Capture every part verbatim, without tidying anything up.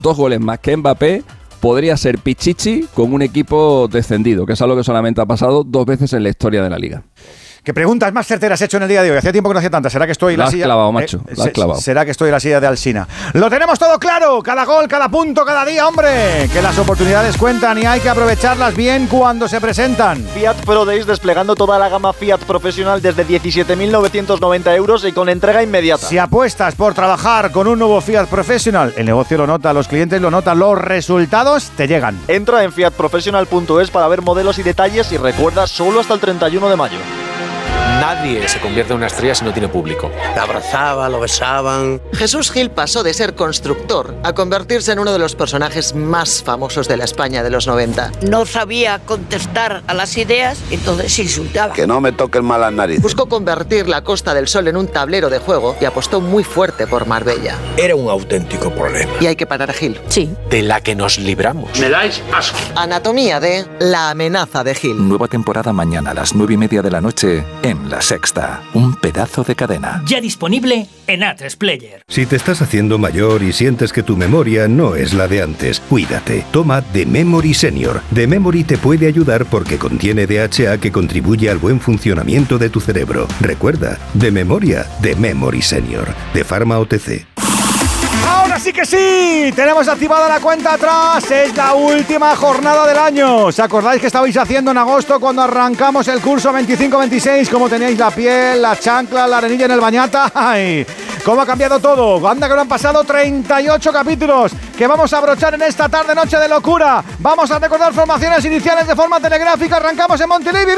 dos goles más que Mbappé, podría ser Pichichi con un equipo descendido, que es algo que solamente ha pasado dos veces en la historia de la Liga. ¿Qué preguntas más certeras he hecho en el día de hoy? Hacía tiempo que no hacía tantas. ¿Será que estoy en la, la has silla? clavado, macho. Eh, la has clavado. ¿Será que estoy en la silla de Alsina? ¡Lo tenemos todo claro! Cada gol, cada punto, cada día, hombre. Que las oportunidades cuentan y hay que aprovecharlas bien cuando se presentan. Fiat Pro Days desplegando toda la gama Fiat profesional desde diecisiete mil novecientos noventa euros y con entrega inmediata. Si apuestas por trabajar con un nuevo Fiat Professional, el negocio lo nota, los clientes lo notan, los resultados te llegan. Entra en fiat professional punto es para ver modelos y detalles y recuerda, solo hasta el treinta y uno de mayo. Nadie se convierte en una estrella si no tiene público. Lo abrazaban, lo besaban. Jesús Gil pasó de ser constructor a convertirse en uno de los personajes más famosos de la España de los noventa. No sabía contestar a las ideas, entonces insultaba. Que no me toquen mal las narices. Buscó convertir la Costa del Sol en un tablero de juego y apostó muy fuerte por Marbella. Era un auténtico problema. Y hay que parar a Gil. Sí. De la que nos libramos. Me dais asco. Anatomía de La amenaza de Gil. Nueva temporada mañana a las nueve y media de la noche en La Sexta. Un pedazo de cadena. Ya disponible en A tres Player. Si te estás haciendo mayor y sientes que tu memoria no es la de antes, cuídate. Toma The Memory Senior. The Memory te puede ayudar porque contiene D H A que contribuye al buen funcionamiento de tu cerebro. Recuerda, de memoria, The Memory Senior. De Pharma O T C. Ahora sí que sí, tenemos activada la cuenta atrás, es la última jornada del año. ¿Os acordáis que estabais haciendo en agosto cuando arrancamos el curso veinticinco veintiséis? ¿Cómo teníais la piel, la chancla, la arenilla en el bañata? ¡Ay! ¿Cómo ha cambiado todo? Anda que no han pasado treinta y ocho capítulos que vamos a abrochar en esta tarde noche de locura. Vamos a recordar formaciones iniciales de forma telegráfica. Arrancamos en Montilivi,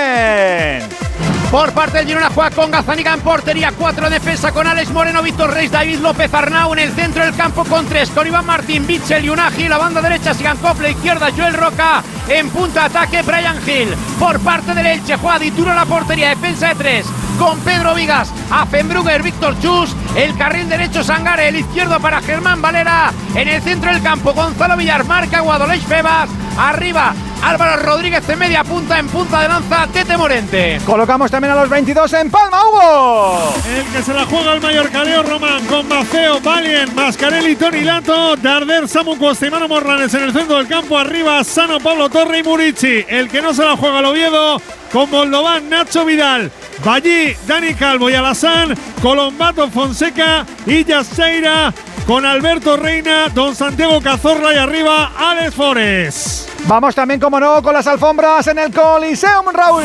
Vicen. Por parte del Girona juega con Gazzaniga en portería, cuatro en defensa con Alex Moreno, Víctor Reis, David López Arnau, en el centro del campo con tres, con Iván Martín, Bitzel y Unagi, la banda derecha Sigan Cople, izquierda Joel Roca, en punta ataque Brian Hill. Por parte del Elche juega Dituro en la portería, defensa de tres, con Pedro Vigas, Affenbrugger, Víctor Chus, el carril derecho Sangare, el izquierdo para Germán Valera, en el centro del campo Gonzalo Villar, marca Guadaleix Febas, arriba Álvaro Rodríguez de media punta, en punta de lanza Tete Morente. Colocamos también a los veintidós en Palma, Hugo. El que se la juega el Mallorca, Leo Román, con Maceo, Valien, Mascarelli, Toni Lato, Darder, Samu Costa y Manu Morlanes en el centro del campo, arriba Sano, Pablo Torre y Murici. El que no se la juega el Oviedo, con Moldován, Nacho Vidal, Ballí, Dani Calvo y Alassane, Colombato, Fonseca y Yaseira, con Alberto Reina, Don Santiago Cazorla y arriba Alex Forés. Vamos también, como no, con las alfombras en el Coliseum, Raúl.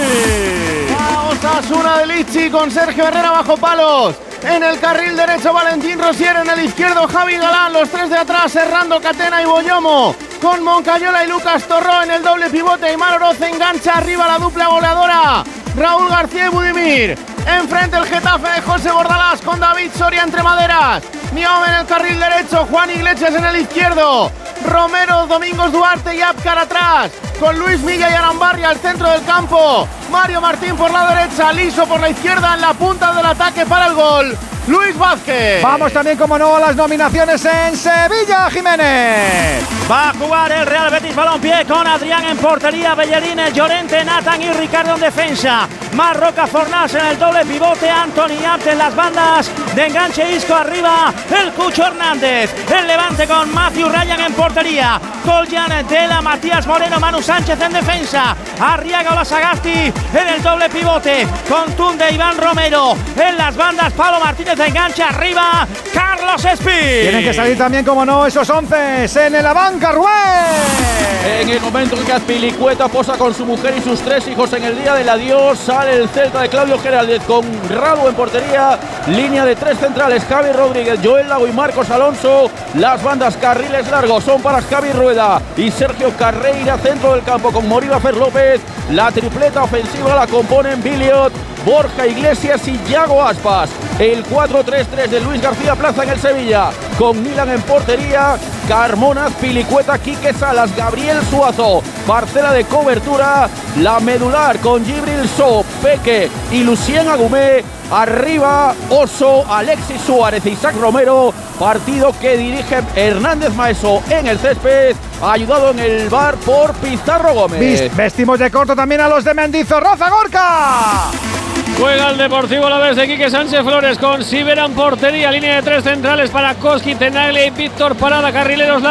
Osasuna de Lichi con Sergio Herrera bajo palos. En el carril derecho Valentín Rosier, en el izquierdo Javi Galán, los tres de atrás Serrando, Catena y Boyomo, con Moncayola y Lucas Torró en el doble pivote. Y Oroz engancha arriba la dupla goleadora, Raúl García y Budimir. Enfrente el Getafe de José Bordalás con David Soria entre maderas. Niome en el carril derecho, Juan Iglesias en el izquierdo, Romero, Domingos Duarte y Apcar atrás, con Luis Milla y Arambarri al centro del campo. Mario Martín por la derecha, Liso por la izquierda, en la punta del ataque para el gol Luis Vázquez. Vamos también, como no, a las nominaciones en Sevilla, Jiménez. Va a jugar el Real Betis Balompié con Adrián en portería, Bellerín, Llorente, Nathan y Ricardo en defensa. Marroca Fornás en el doble pivote, Anthony Abt en las bandas, de enganche Isco arriba, el Cucho Hernández. El Levante con Matthew Ryan en portería, Koljan, Tela, Matías Moreno, Manu Sánchez en defensa, Arriaga o Sagasti en el doble pivote, con Tunde, Iván Romero en las bandas, Pablo Martínez de enganche arriba, Carlos Espí. Tienen que salir también, como no, esos once en la banca, Rubén. En el momento en que Azpilicueta posa con su mujer y sus tres hijos en el día del adiós, sale el Celta de Claudio Geraldez con Radu en portería, línea de tres centrales, Javi Rodríguez, Joel Lago y Marcos Alonso. Las bandas, carriles largos son para Javi Rueda y Sergio Carreira, centro del campo con Moriba Fer López. La tripleta ofensiva la componen Biliot, Borja Iglesias y Yago Aspas. El cuatro tres tres de Luis García Plaza en el Sevilla, con Milan en portería, Carmona, Pilicueta, Quique Salas, Gabriel Suazo. Parcela de cobertura, la medular con Gibril So, Peque y Lucien Agumé. Arriba Oso, Alexis Suárez e Isaac Romero. Partido que dirige Hernández Maeso en el césped, ayudado en el bar por Pizarro Gómez. Vestimos de corto también a los de Mendizorroza, Gorka. Juega el Deportivo la vez de Quique Sánchez Flores con Sibera en portería, línea de tres centrales para Koski, Tenaglia y Víctor Parada, carrileros